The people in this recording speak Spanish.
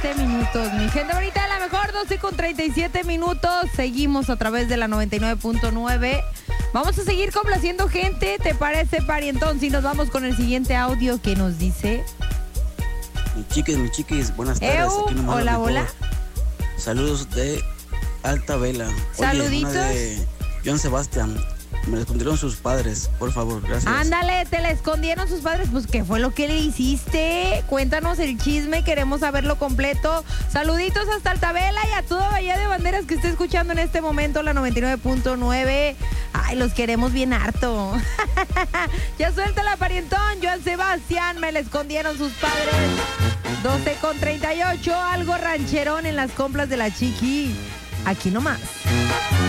minutos. Mi gente bonita, de la mejor 12:37. Seguimos a través de la 99.9. Vamos a seguir complaciendo gente, ¿te parece, parientón? Si nos vamos con el siguiente audio que nos dice... Mi chiquis, buenas tardes. Aquí nomás hola, hola. Saludos de Alta Vela. Saluditos. Oye, una de Joan Sebastián. Me respondieron sus padres, por favor, gracias. Ándale, te la escondieron sus padres. Pues, ¿qué fue lo que le hiciste? Cuéntanos el chisme, queremos saberlo completo. Saluditos hasta Altavela y a toda Bahía de Banderas que esté escuchando en este momento la 99.9. Ay, los queremos bien harto. Ya suéltala, parientón. Joan Sebastián, me la escondieron sus padres. 12:38, algo rancherón en las compras de la Chiqui. Aquí nomás.